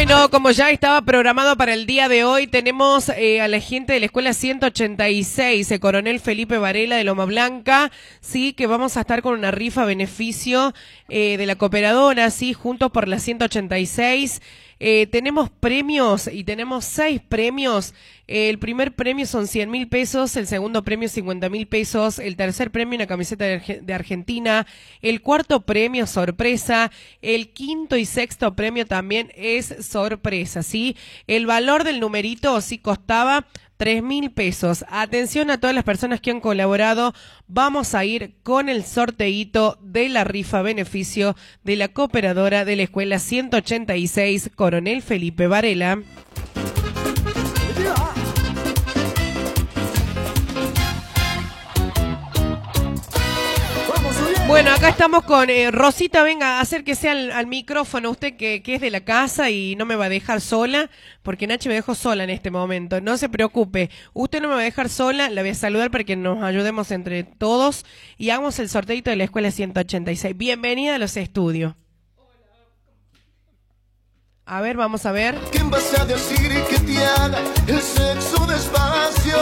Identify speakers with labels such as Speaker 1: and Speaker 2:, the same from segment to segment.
Speaker 1: Bueno, como ya estaba programado para el día de hoy, tenemos a la gente de la escuela 186, Coronel Felipe Varela de Loma Blanca, sí, que vamos a estar con una rifa a beneficio de la cooperadora, sí, juntos por la 186. Tenemos premios y tenemos 6 premios. El primer premio son 100.000 pesos, el segundo premio 50.000 pesos, el tercer premio una camiseta de Argentina, el cuarto premio sorpresa, el quinto y sexto premio también es sorpresa, ¿sí? El valor del numerito sí costaba 3.000 pesos. Atención a todas las personas que han colaborado. Vamos a ir con el sorteíto de la rifa beneficio de la cooperadora de la escuela 186, Coronel Felipe Varela. Bueno, acá estamos con Rosita, venga, acérquese al micrófono, usted que es de la casa y no me va a dejar sola, porque Nachi me dejó sola en este momento, no se preocupe, usted no me va a dejar sola, la voy a saludar para que nos ayudemos entre todos y hagamos el sorteito de la escuela 186. Bienvenida a los estudios. A ver, vamos a ver.
Speaker 2: ¿Quién vas a decir que te haga el sexo despacio?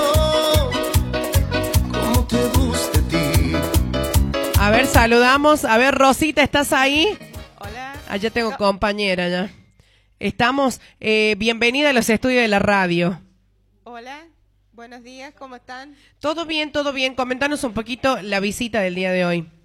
Speaker 2: Como te guste a ti.
Speaker 1: A ver, saludamos. A ver, Rosita, ¿estás ahí?
Speaker 3: Hola.
Speaker 1: Allá tengo compañera ya. Estamos, bienvenida a los estudios de la radio.
Speaker 3: Hola, buenos días, ¿cómo están?
Speaker 1: Todo bien, todo bien. Comentanos un poquito la visita del día de hoy.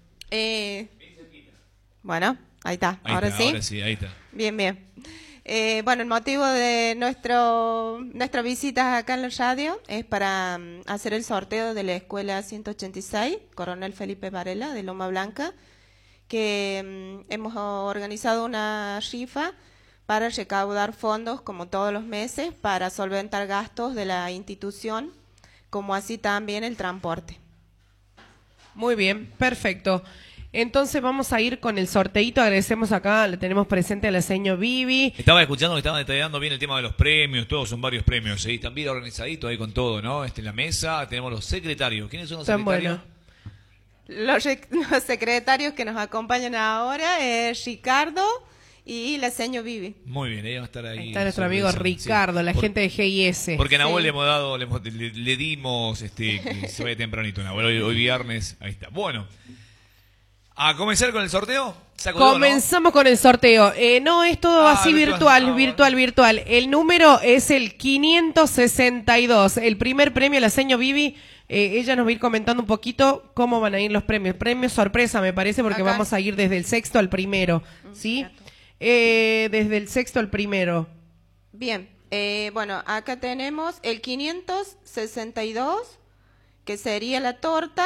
Speaker 3: Bueno, ahí está,
Speaker 4: Ahí
Speaker 3: ahora
Speaker 4: está,
Speaker 3: sí.
Speaker 4: ahora sí, ahí está.
Speaker 3: Bien, bien. Bueno, el motivo de nuestra visita acá en la radio es para hacer el sorteo de la escuela 186, Coronel Felipe Varela de Loma Blanca, que hemos organizado una rifa para recaudar fondos, como todos los meses, para solventar gastos de la institución, como así también el transporte.
Speaker 1: Muy bien, perfecto. Entonces vamos a ir con el sorteito. Agradecemos acá, le tenemos presente a la señora Vivi.
Speaker 4: Estaba escuchando que estaban detallando bien el tema de los premios, todos son varios premios, ¿sí? Están bien organizaditos ahí con todo, ¿no? En la mesa tenemos los secretarios. ¿Quiénes son los
Speaker 1: Tan
Speaker 4: secretarios?
Speaker 1: bueno.
Speaker 3: Los secretarios que nos acompañan ahora es Ricardo y la señora Vivi.
Speaker 4: Muy bien, ellos van a estar ahí.
Speaker 1: Ahí está nuestro amigo
Speaker 4: supervisando,
Speaker 1: Ricardo,
Speaker 4: sí.
Speaker 1: la gente de GIS.
Speaker 4: Porque a Nahuel
Speaker 3: Sí.
Speaker 4: le hemos dado, le dimos, que se vaya tempranito, Nahuel, hoy viernes, ahí está. Bueno, a comenzar con el sorteo.
Speaker 1: Comenzamos con el sorteo. No, es todo así virtual. El número es el 562. El primer premio, la señora Vivi, ella nos va a ir comentando un poquito cómo van a ir los premios. Premios sorpresa, me parece, porque
Speaker 3: Acá.
Speaker 1: vamos a ir desde el sexto al primero, ¿sí? Desde el sexto al primero.
Speaker 3: Bien, bueno, acá tenemos el 562, que sería la torta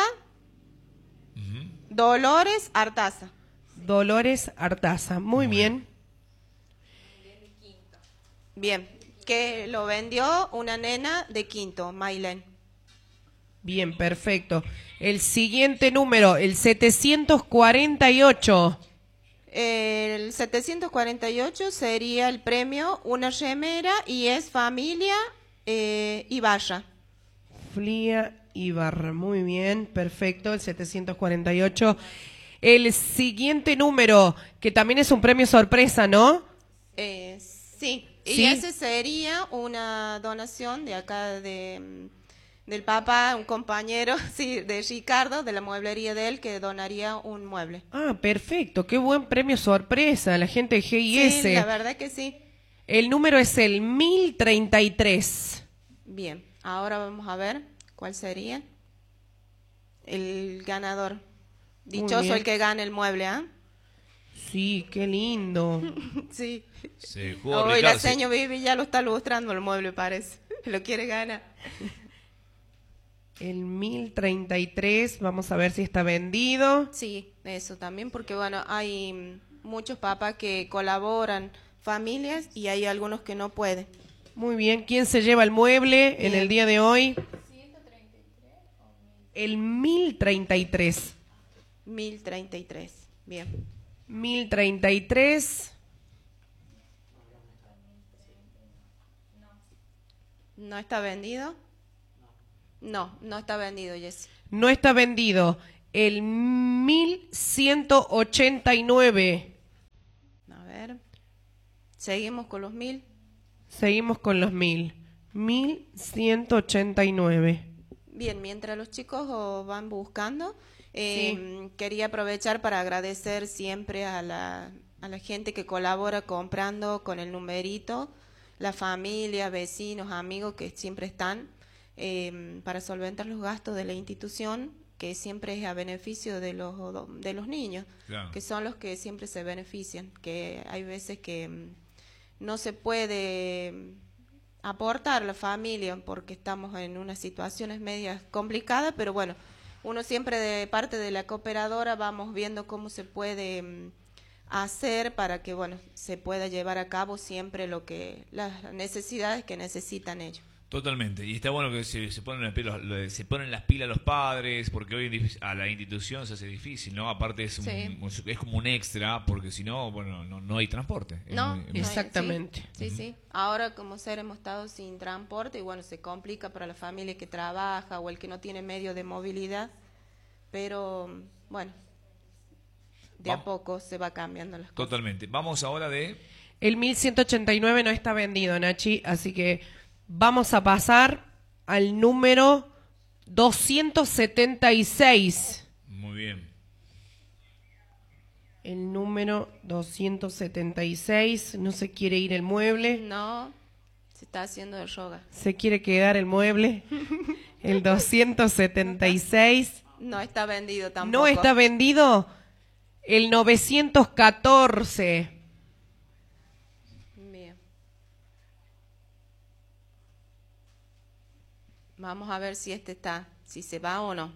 Speaker 3: Dolores Artaza.
Speaker 1: Dolores Artaza, muy bien.
Speaker 3: Bien, que lo vendió una nena de quinto, Maylen.
Speaker 1: Bien, perfecto. El siguiente número, el 748.
Speaker 3: El 748 sería el premio Una Remera y es familia Ibarra.
Speaker 1: Flia Ibarra, muy bien, perfecto, el 748. El siguiente número, que también es un premio sorpresa, ¿no?
Speaker 3: Sí, y
Speaker 1: Sí.
Speaker 3: ese sería una donación de acá del papá, un compañero, sí, de Ricardo, de la mueblería de él, que donaría un mueble.
Speaker 1: Ah, perfecto, qué buen premio sorpresa, la gente de GIS.
Speaker 3: Sí, la verdad que sí.
Speaker 1: El número es el 1033.
Speaker 3: Bien, ahora vamos a ver cuál sería el ganador. Dichoso
Speaker 1: bien.
Speaker 3: el que gane el mueble, ¿ah?
Speaker 1: Sí, qué lindo.
Speaker 3: Sí.
Speaker 4: Se jugó
Speaker 3: Hoy
Speaker 4: Ricardo,
Speaker 3: la señora Vivi ya lo está lustrando el mueble, parece. Lo quiere ganar.
Speaker 1: El 1033, vamos a ver si está vendido.
Speaker 3: Sí, eso también, porque bueno, hay muchos papás que colaboran, familias, y hay algunos que no pueden.
Speaker 1: Muy bien, ¿quién se lleva el mueble en el día de hoy? El 1033.
Speaker 3: 1033, bien.
Speaker 1: 1033.
Speaker 3: ¿No está vendido? No, no está vendido, Jessy.
Speaker 1: No está vendido. El 1189.
Speaker 3: A ver. Seguimos con los 1000.
Speaker 1: Seguimos con los 1000. 1189.
Speaker 3: Bien, mientras los chicos van buscando,
Speaker 1: Sí.
Speaker 3: quería aprovechar para agradecer siempre a la gente que colabora comprando con el numerito, la familia, vecinos, amigos que siempre están para solventar los gastos de la institución, que siempre es a beneficio de los niños,
Speaker 4: Claro.
Speaker 3: que son los que siempre se benefician, que hay veces que no se puede aportar a la familia porque estamos en unas situaciones medias complicadas, pero bueno, uno siempre de parte de la cooperadora vamos viendo cómo se puede hacer para que bueno se pueda llevar a cabo siempre las necesidades que necesitan ellos.
Speaker 4: Totalmente. Y está bueno que se ponen las pilas los padres, porque hoy a la institución se hace difícil, ¿no? Aparte es como un extra, porque si no, bueno, no hay transporte.
Speaker 1: Exactamente.
Speaker 3: Sí. Ahora como ser hemos estado sin transporte y bueno, se complica para la familia que trabaja o el que no tiene medio de movilidad, pero bueno, a poco se va cambiando las cosas.
Speaker 4: Totalmente. Vamos ahora de...
Speaker 1: El 1189 no está vendido, Nachi, así que vamos a pasar al número 276.
Speaker 4: Muy bien.
Speaker 1: El número 276. No se quiere ir el mueble.
Speaker 3: No, se está haciendo de yoga.
Speaker 1: Se quiere quedar el mueble. El 276.
Speaker 3: No está vendido tampoco.
Speaker 1: No está vendido. El 914.
Speaker 3: Bien. Vamos a ver si si se va o no.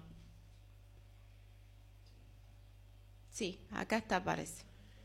Speaker 3: Sí, acá está, parece.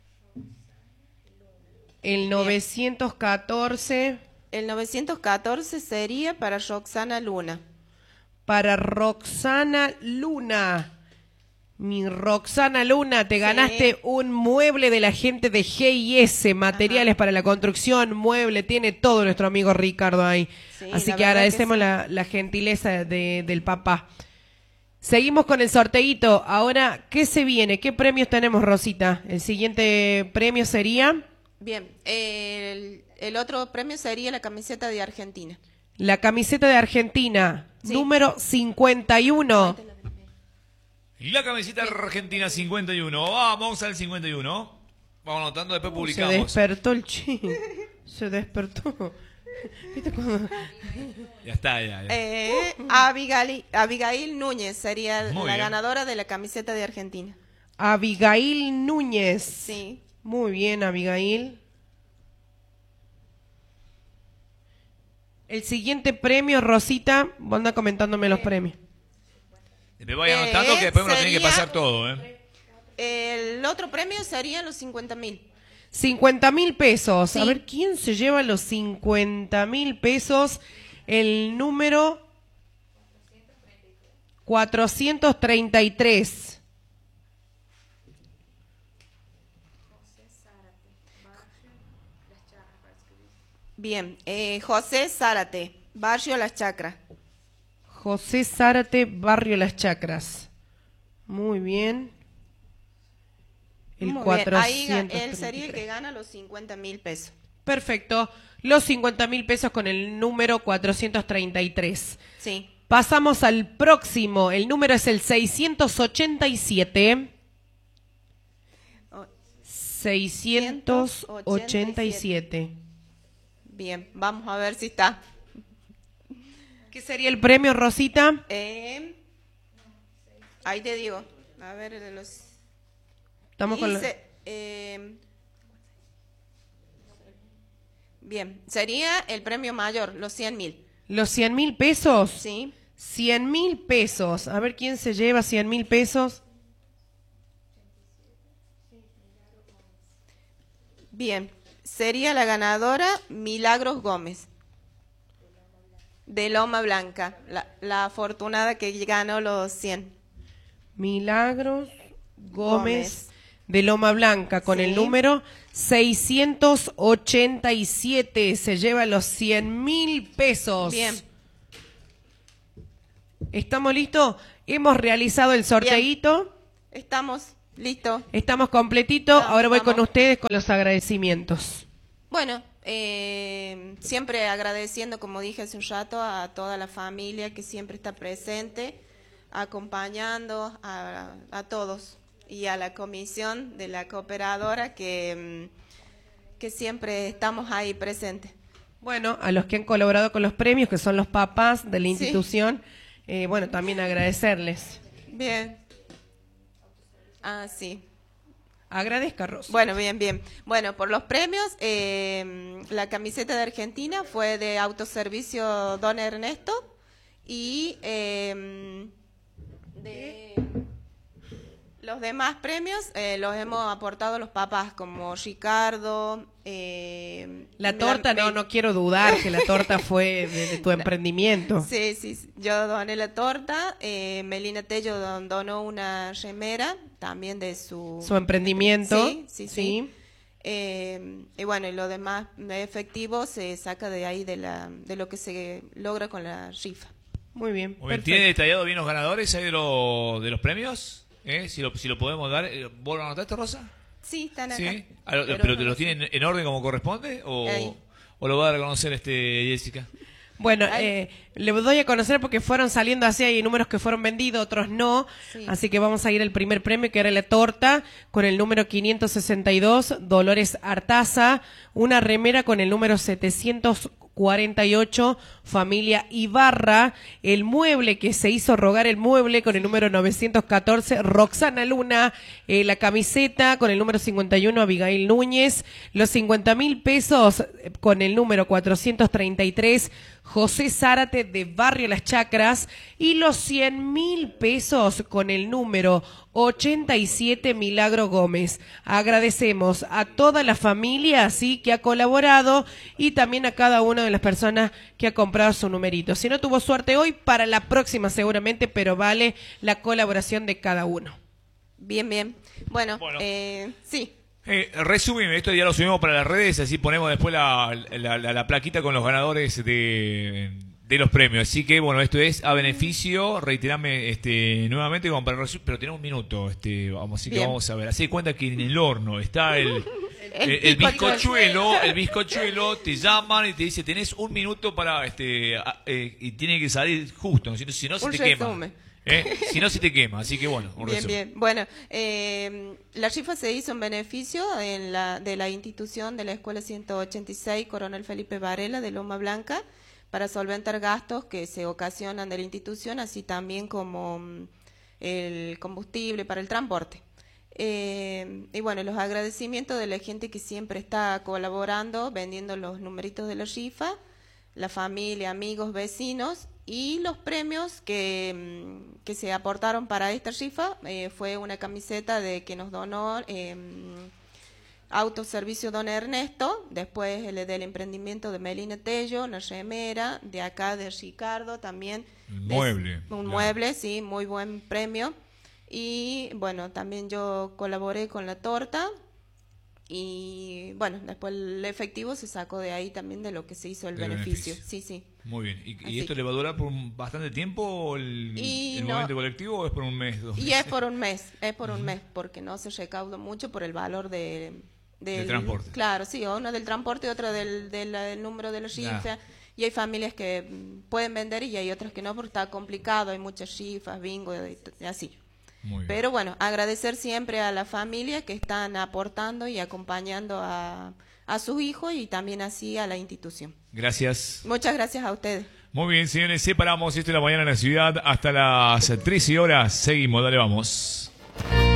Speaker 1: El 914
Speaker 3: El 914 sería para Roxana Luna.
Speaker 1: para Roxana Luna. Mi Roxana Luna, te ganaste un mueble de la gente de G&S, materiales para la construcción, mueble, tiene todo nuestro amigo Ricardo ahí.
Speaker 3: Sí,
Speaker 1: así
Speaker 3: la
Speaker 1: que
Speaker 3: verdad
Speaker 1: agradecemos
Speaker 3: que sí.
Speaker 1: la gentileza del papá. Seguimos con el sorteíto. Ahora, ¿qué se viene? ¿Qué premios tenemos, Rosita? El siguiente premio sería
Speaker 3: Bien, el otro premio sería la camiseta de Argentina.
Speaker 1: la camiseta de Argentina,
Speaker 3: Sí.
Speaker 1: número 51.
Speaker 4: La camiseta argentina 51. Vamos al 51. Vamos anotando, después
Speaker 1: Se
Speaker 4: publicamos.
Speaker 1: despertó el chico. Se despertó. ¿Viste cuando...
Speaker 4: Ya está, ya.
Speaker 3: Abigail Núñez sería
Speaker 4: Muy
Speaker 3: la
Speaker 4: bien.
Speaker 3: ganadora de la camiseta de Argentina.
Speaker 1: Abigail Núñez.
Speaker 3: Sí.
Speaker 1: Muy bien, Abigail. El siguiente premio, Rosita, vos anda comentándome los premios.
Speaker 4: Después vaya anotando que después me lo tiene que
Speaker 3: sería-
Speaker 4: pasar todo, ¿eh?
Speaker 3: El otro premio serían los 50.000.
Speaker 1: 50.000 pesos.
Speaker 3: Sí.
Speaker 1: A ver, ¿quién se lleva los 50.000 pesos? El número 433.
Speaker 3: Bien, José Zárate, Barrio Las Chacras.
Speaker 1: José Zárate, Barrio Las Chacras. Muy bien. El
Speaker 3: Muy bien, ahí
Speaker 1: 433.
Speaker 3: él sería el que gana los 50.000 pesos.
Speaker 1: Perfecto. Los 50.000 pesos con el número 433.
Speaker 3: Sí.
Speaker 1: Pasamos al próximo. El número es el 687. 687.
Speaker 3: Bien, vamos a ver si está.
Speaker 1: ¿Qué sería el premio, Rosita?
Speaker 3: Ahí te digo. A ver, de los...
Speaker 1: Estamos con
Speaker 3: Bien, sería el premio mayor, los 100.000.
Speaker 1: los 100.000 pesos.
Speaker 3: Sí.
Speaker 1: 100.000 pesos. A ver quién se lleva 100.000 pesos.
Speaker 3: Bien, sería la ganadora Milagros Gómez, de Loma Blanca, la afortunada que ganó los 100.
Speaker 1: Milagros Gómez,
Speaker 3: Gómez.
Speaker 1: de Loma Blanca con
Speaker 3: Sí.
Speaker 1: el número 687. Se lleva los 100.000 pesos.
Speaker 3: Bien.
Speaker 1: ¿Estamos listos? Hemos realizado el sorteíto.
Speaker 3: Estamos listos.
Speaker 1: Estamos completitos.
Speaker 3: Vamos,
Speaker 1: Ahora voy
Speaker 3: vamos.
Speaker 1: con ustedes con los agradecimientos.
Speaker 3: Bueno, siempre agradeciendo, como dije hace un rato, a toda la familia que siempre está presente, acompañando a todos, y a la comisión de la cooperadora que siempre estamos ahí presentes.
Speaker 1: Bueno, a los que han colaborado con los premios, que son los papás de la institución, bueno, también agradecerles.
Speaker 3: Bien. Ah, sí.
Speaker 1: Agradezca, Rosa.
Speaker 3: Bueno, bien. Bueno, por los premios, la camiseta de Argentina fue de Autoservicio Don Ernesto, y de los demás premios los hemos aportado los papás, como Ricardo.
Speaker 1: La torta, no quiero dudar que la torta fue de tu emprendimiento.
Speaker 3: Sí, yo doné la torta. Melina Tello donó una remera, también de su emprendimiento. Sí. Y bueno, y lo demás efectivo se saca de ahí, de lo que se logra con la rifa.
Speaker 1: Muy bien.
Speaker 4: ¿Tiene detallado bien los ganadores ahí de los premios? Si lo podemos dar. ¿Vos lo anotaste, Rosa?
Speaker 3: Sí, están acá.
Speaker 4: ¿Sí? ¿Pero te los tienen en orden como corresponde? ¿O lo va a dar a conocer Jessica?
Speaker 1: Bueno, le doy a conocer porque fueron saliendo así, hay números que fueron vendidos, otros no, así que vamos a ir al primer premio, que era la torta, con el número 562, Dolores Artaza, una remera con el número 748, familia Ibarra, el mueble que se hizo rogar el mueble con el número 914, Roxana Luna, la camiseta con el número 51, Abigail Núñez, los 50.000 pesos con el número 433, José Zárate de Barrio Las Chacras, y los 100.000 pesos con el número 87, Milagro Gómez. Agradecemos a toda la familia que ha colaborado, y también a cada una de las personas que ha comprado su numerito. Si no tuvo suerte hoy, para la próxima seguramente, pero vale la colaboración de cada uno.
Speaker 3: Bien. Bueno. Sí.
Speaker 4: Resumime, esto ya lo subimos para las redes, así ponemos después la plaquita con los ganadores de los premios. Así que, bueno, esto es a beneficio, reiterame nuevamente, como para pero tenemos un minuto, así que vamos a ver. Así de cuenta que en el horno está el bizcochuelo, te llaman y te dice, tenés un minuto para, y tiene que salir justo, ¿no? Si no se te quema. Si no, se te quema, así que bueno.
Speaker 3: Bien. Bueno, la rifa se hizo en beneficio de la institución de la Escuela 186 Coronel Felipe Varela de Loma Blanca, para solventar gastos que se ocasionan de la institución, así también como el combustible para el transporte. Y bueno, los agradecimientos de la gente que siempre está colaborando, vendiendo los numeritos de la rifa, la familia, amigos, vecinos, y los premios que se aportaron para esta rifa fue una camiseta que nos donó Autoservicio Don Ernesto, después el del emprendimiento de Melina Tello, una remera, de acá de Ricardo también. Un mueble, sí, muy buen premio. Y bueno, también yo colaboré con la torta. Y bueno, después el efectivo se sacó de ahí también, de lo que se hizo el beneficio. Sí.
Speaker 4: Muy bien. ¿Y esto le va a durar por bastante tiempo el momento colectivo, o es por un mes? 2 meses?
Speaker 3: Y es por un mes, porque no se recauda mucho por el valor del
Speaker 4: transporte.
Speaker 3: Claro, sí, uno del transporte y otro del número de la rifa. Y hay familias que pueden vender y hay otras que no, porque está complicado, hay muchas rifas, bingo y así.
Speaker 4: Muy bien.
Speaker 3: Pero bueno, agradecer siempre a la familia que están aportando y acompañando a sus hijos, y también así a la institución.
Speaker 4: Gracias.
Speaker 3: Muchas gracias a ustedes.
Speaker 4: Muy bien, señores, separamos esto de la mañana en la ciudad hasta las 13 horas. Seguimos, dale, vamos.